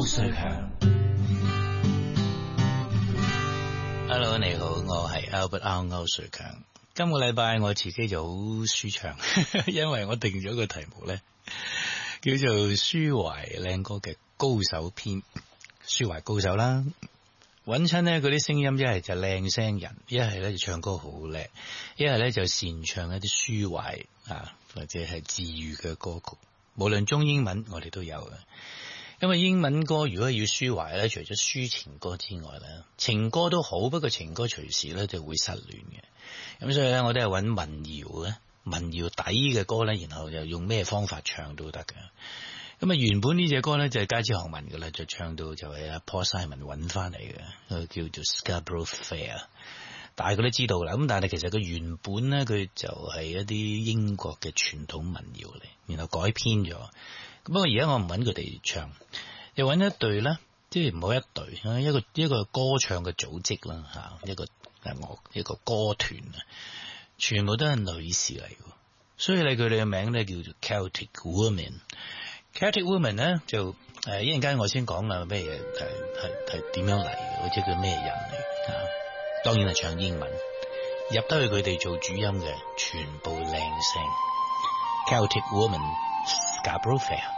瑞強。Hello， 你好，我係 Albert 歐瑞強。今個禮拜我自己就好舒暢，因為我定咗個題目咧，叫做抒懷靚歌嘅高手篇。抒懷高手啦，揾親咧嗰啲聲音，一係就靚聲人，一係咧就唱歌好叻，一係咧就擅唱一啲抒懷啊或者係治癒嘅歌曲。無論中英文，我哋都有嘅。因為英文歌如果要抒懷咧，除咗抒情歌之外咧，情歌都好，不過情歌隨時咧就會失戀嘅。咁所以咧，我都係揾民謠嘅，民謠底嘅歌咧，然後又用咩方法唱都得嘅。咁啊，原本呢隻歌咧就係街知巷聞噶啦，就唱到就係阿 Paul Simon 揾翻嚟嘅，叫做 Scarborough Fair。大家都知道啦，咁但係其實佢原本咧，佢就係一啲英國嘅傳統民謠嚟，然後改編咗。不過而家我唔揾佢哋唱，又揾一隊咧，即係唔好一隊，一個歌唱嘅組織啦吓，一個歌團啊，全部都係女士嚟嘅，所以咧佢哋嘅名咧叫做 Celtic Woman。Celtic Woman 咧就一陣間我先講啦，咩嘢係點樣嚟嘅，或者佢咩人嚟啊？當然係唱英文，入得去佢哋做主音嘅，全部靚聲。Celtic Woman，Scarborough Fair。